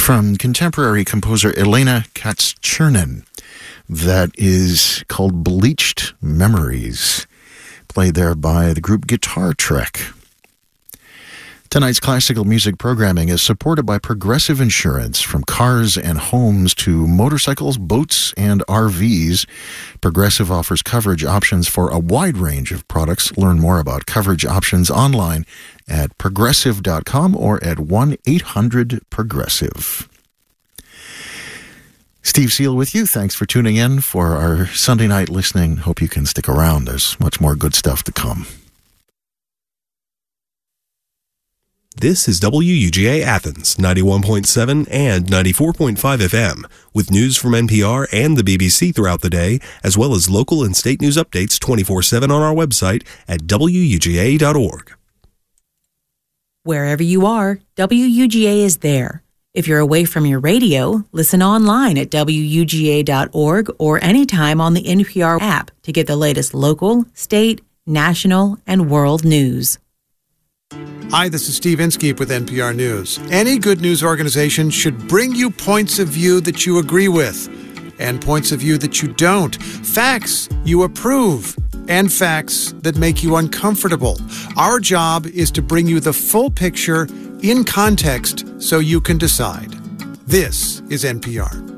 from contemporary composer Elena Katz-Chernin. That is called Bleached Memories, played there by the group Guitar Trek. Tonight's classical music programming is supported by Progressive Insurance. From cars and homes to motorcycles, boats, and RVs, Progressive offers coverage options for a wide range of products. Learn more about coverage options online at progressive.com or at 1-800-PROGRESSIVE. Steve Seal with you. Thanks for tuning in for our Sunday night listening. Hope you can stick around. There's much more good stuff to come. This is WUGA Athens, 91.7 and 94.5 FM, with news from NPR and the BBC throughout the day, as well as local and state news updates 24/7 on our website at WUGA.org. Wherever you are, WUGA is there. If you're away from your radio, listen online at WUGA.org or anytime on the NPR app to get the latest local, state, national, and world news. Hi, this is Steve Inskeep with NPR News. Any good news organization should bring you points of view that you agree with and points of view that you don't. Facts you approve and facts that make you uncomfortable. Our job is to bring you the full picture in context so you can decide. This is NPR.